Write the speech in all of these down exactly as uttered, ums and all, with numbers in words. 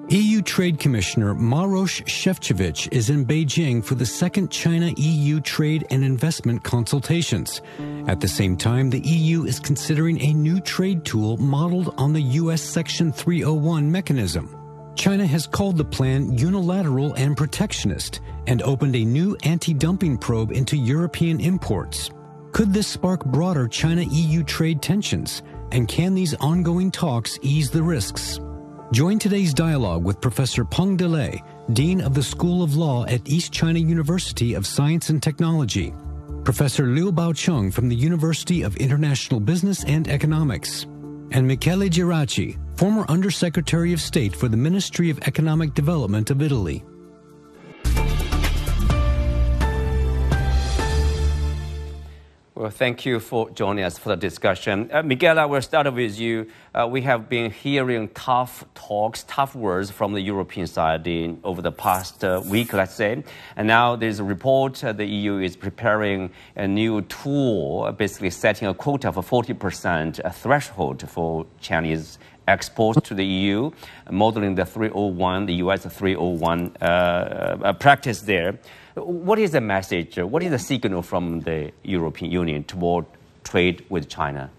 E U Trade Commissioner Maroš Šefčovič is in Beijing for the second China-E U trade and investment consultations. At the same time, the E U is considering a new trade tool modeled on the U S Section three oh one mechanism. China has called the plan unilateral and protectionist and opened a new anti-dumping probe into European imports. Could this spark broader China-E U trade tensions? And can these ongoing talks ease the risks? Join today's dialogue with Professor Peng Delay, Dean of the School of Law at East China University of Science and Technology, Professor Liu Baocheng from the University of International Business and Economics, and Michele Geraci, former Undersecretary of State for the Ministry of Economic Development of Italy. Well, thank you for joining us for the discussion. Uh, Michele, I will start with you. Uh, we have been hearing tough talks, tough words from the European side in, over the past uh, week, let's say. And now there's a report uh, the E U is preparing a new tool, uh, basically setting a quota for forty percent a threshold for Chinese exports to the E U, modeling the three oh one, the U S three oh one uh, uh, practice there. What is the message? What is the signal from the European Union toward trade with China?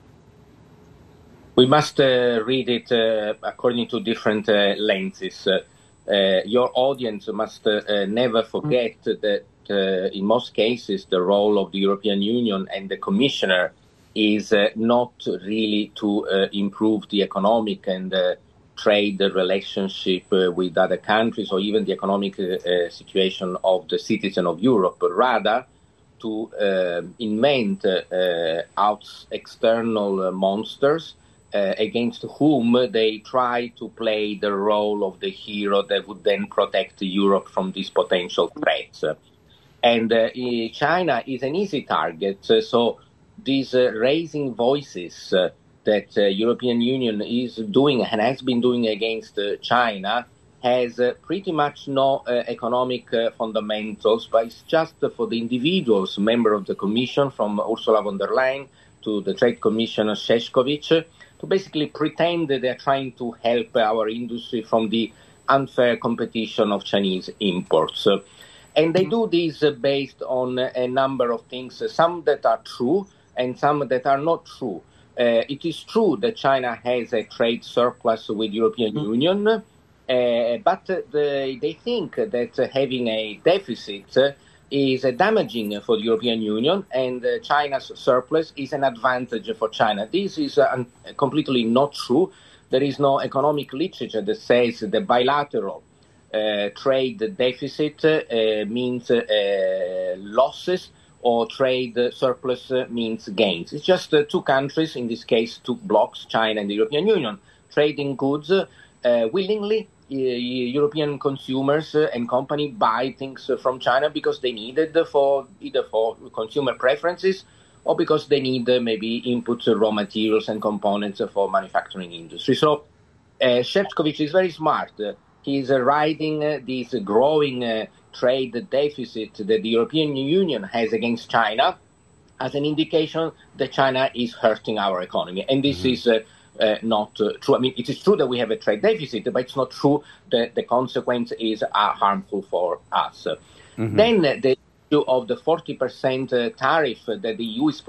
We must uh, read it uh, according to different uh, lenses. Uh, uh, your audience must uh, never forget that uh, in most cases the role of the European Union and the Commissioner is uh, not really to uh, improve the economic and uh, trade relationship uh, with other countries or even the economic uh, uh, situation of the citizen of Europe, but rather to uh, invent uh, out external uh, monsters uh, against whom they try to play the role of the hero that would then protect Europe from these potential threats. And uh, China is an easy target, uh, so these uh, raising voices uh, that the uh, European Union is doing and has been doing against uh, China has uh, pretty much no uh, economic uh, fundamentals, but it's just uh, for the individuals, member of the Commission, from Ursula von der Leyen to the Trade Commissioner Šefčovič, uh, to basically pretend that they're trying to help our industry from the unfair competition of Chinese imports. Uh, and they do this uh, based on uh, a number of things, uh, some that are true and some that are not true. Uh, it is true that China has a trade surplus with the European mm-hmm. Union, uh, but the, they think that uh, having a deficit uh, is uh, damaging for the European Union, and uh, China's surplus is an advantage for China. This is uh, un- completely not true. There is no economic literature that says the bilateral uh, trade deficit uh, means uh, losses, or trade surplus means gains. It's just uh, two countries, in this case two blocks, China and the European Union, trading goods uh, willingly. Uh, European consumers uh, and companies buy things uh, from China because they need it for either for consumer preferences or because they need uh, maybe inputs, uh, raw materials and components uh, for manufacturing industry. So uh, Šefčovič is very smart. Uh, he's uh, riding uh, this uh, growing uh, trade deficit that the European Union has against China as an indication that China is hurting our economy. And this mm-hmm. is uh, uh, not uh, true. I mean, it is true that we have a trade deficit, but it's not true that the consequence is uh, harmful for us. Mm-hmm. Then uh, the issue of the forty percent uh, tariff that the E U is